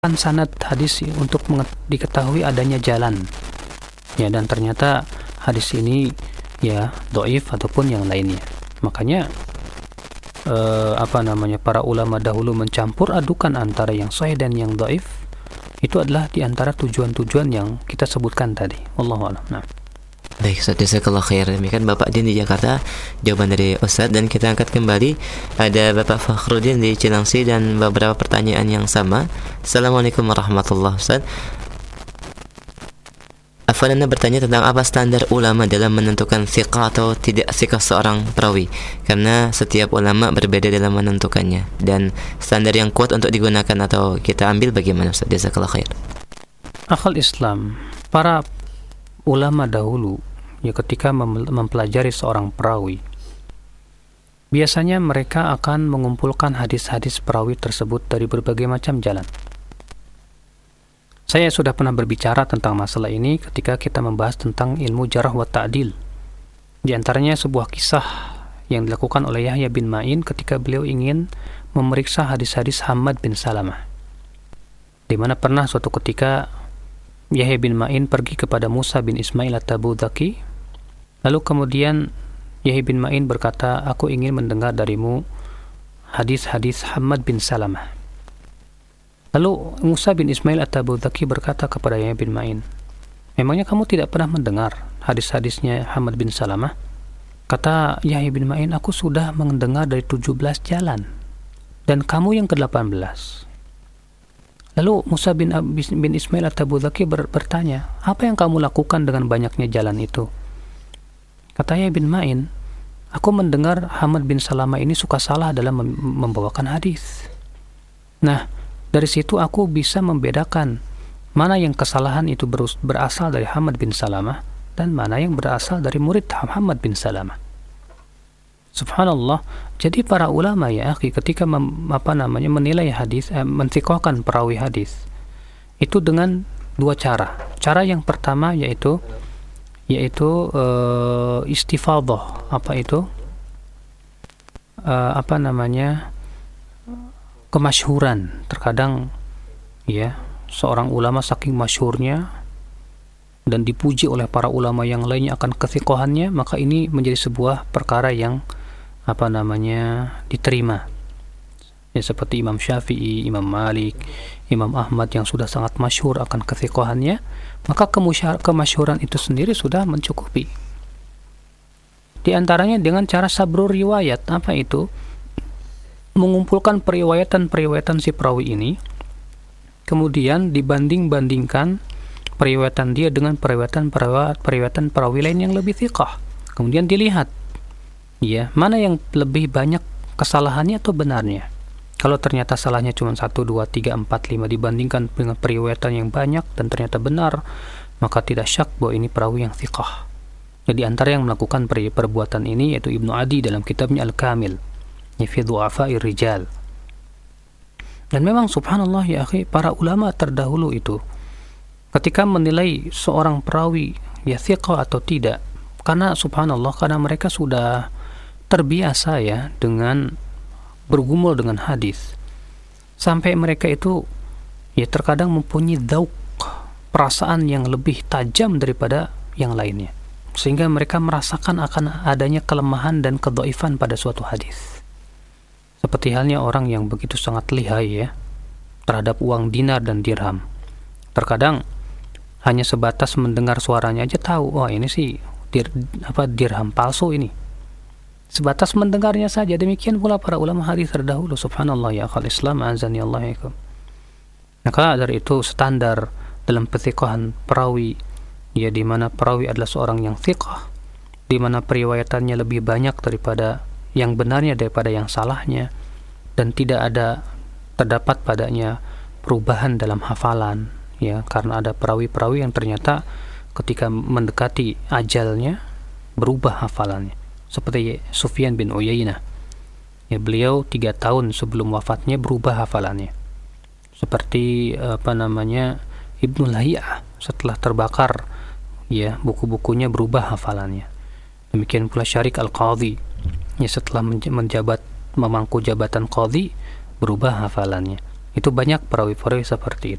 kan sanad hadis untuk diketahui adanya jalan. Ya, dan ternyata hadis ini ya dhaif ataupun yang lainnya. Makanya para ulama dahulu mencampur adukan antara yang sahih dan yang dhaif. Itu adalah di antara tujuan-tujuan yang kita sebutkan tadi. Wallahu a'lam. Nah. Baik, Ustaz, jazakallah khair. Demikian Bapak Din di Jakarta, jawaban dari Ustaz, dan kita angkat kembali ada Bapak Fakhruddin di Cilangsi dan beberapa pertanyaan yang sama. Assalamualaikum warahmatullahi wabarakatuh. Afwan, Anda bertanya tentang apa standar ulama dalam menentukan thiqah atau tidak thiqah seorang perawi, karena setiap ulama berbeda dalam menentukannya, dan standar yang kuat untuk digunakan atau kita ambil bagaimana, Ustaz? Jazakallah khair. Akal Islam, para ulama dahulu ya ketika mempelajari seorang perawi, biasanya mereka akan mengumpulkan hadis-hadis perawi tersebut dari berbagai macam jalan. Saya sudah pernah berbicara tentang masalah ini ketika kita membahas tentang ilmu jarh wa ta'dil. Di antaranya sebuah kisah yang dilakukan oleh Yahya bin Ma'in ketika beliau ingin memeriksa hadis-hadis Hammad bin Salamah, di mana pernah suatu ketika Yahya bin Ma'in pergi kepada Musa bin Ismail at-Tabudaki. Lalu kemudian Yahya bin Ma'in berkata, aku ingin mendengar darimu hadis-hadis Hammad bin Salamah. Lalu Musa bin Ismail at-Tabudaki berkata kepada Yahya bin Ma'in, memangnya kamu tidak pernah mendengar hadis-hadisnya Hammad bin Salamah? Kata Yahya bin Ma'in, aku sudah mendengar dari 17 jalan, dan kamu yang ke-18. Lalu Musa bin Ismail at-Tabudaki bertanya, apa yang kamu lakukan dengan banyaknya jalan itu? Kata Yahya bin Ma'in, aku mendengar Hammad bin Salamah ini suka salah dalam membawakan hadis. Nah, dari situ aku bisa membedakan mana yang kesalahan itu berasal dari Hammad bin Salamah dan mana yang berasal dari murid Hammad bin Salamah. Subhanallah. Jadi para ulama ya akhi, ketika menilai hadis, mensiqahkan perawi hadis, itu dengan dua cara. Cara yang pertama yaitu istifadhah. Apa itu? Kemasyhuran. Terkadang ya seorang ulama saking masyhurnya dan dipuji oleh para ulama yang lainnya akan kethiqahannya, maka ini menjadi sebuah perkara yang diterima. Ya, seperti Imam Syafi'i, Imam Malik, Imam Ahmad yang sudah sangat masyhur akan kethiqahannya, maka kemasyhuran itu sendiri sudah mencukupi. Di antaranya dengan cara sabrur riwayat. Apa itu? Mengumpulkan periwayatan si perawi ini, kemudian dibanding-bandingkan periwayatan dia dengan periwayatan perawi lain yang lebih thiqah. Kemudian dilihat ya, mana yang lebih banyak kesalahannya atau benarnya. Kalau ternyata salahnya cuma 1, 2, 3, 4, 5 dibandingkan dengan periwayatan yang banyak dan ternyata benar, maka tidak syak bahwa ini perawi yang thiqah. Jadi antara yang melakukan perbuatan ini yaitu Ibnu Adi dalam kitabnya Al-Kamil fi Du'afa'ir Rijal. Dan memang subhanallah ya akhi, para ulama terdahulu itu ketika menilai seorang perawi ya thiqah atau tidak, karena subhanallah, karena mereka sudah terbiasa ya dengan bergumul dengan hadis, sampai mereka itu ya terkadang mempunyai dzauq, perasaan yang lebih tajam daripada yang lainnya, sehingga mereka merasakan akan adanya kelemahan dan kedhaifan pada suatu hadis. Seperti halnya orang yang begitu sangat lihai ya terhadap uang dinar dan dirham. Terkadang hanya sebatas mendengar suaranya aja tahu, oh ini sih dirham palsu ini. Sebatas mendengarnya saja. Demikian pula para ulama hadis terdahulu. Subhanallah ya akhal Islam, azani Allah yaikum. Maka dari itu standar dalam pethiqahan perawi ya, di mana perawi adalah seorang yang thiqah, di mana periwayatannya lebih banyak daripada yang benarnya daripada yang salahnya, dan tidak terdapat padanya perubahan dalam hafalan ya, karena ada perawi-perawi yang ternyata ketika mendekati ajalnya berubah hafalannya, seperti Sufyan bin Uyainah ya, beliau 3 tahun sebelum wafatnya berubah hafalannya. Seperti Ibnu Lahiyah, setelah terbakar ya buku-bukunya berubah hafalannya. Demikian pula Syarik Al-Qadhi ya, setelah memangku jabatan qadhi berubah hafalannya. Itu banyak perawi-perawi seperti itu.